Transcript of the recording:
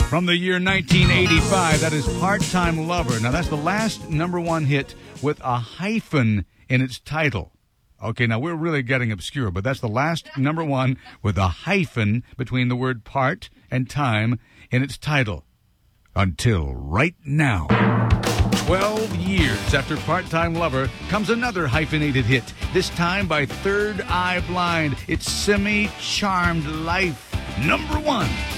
From the year 1985, that is Part-Time Lover. Now, that's the last number one hit with a hyphen in its title. Okay, now we're really getting obscure, but that's the last number one with a hyphen between the word part and time in its title. Until right now. 12 years after Part-Time Lover comes another hyphenated hit, this time by Third Eye Blind. It's Semi-Charmed Life, number one.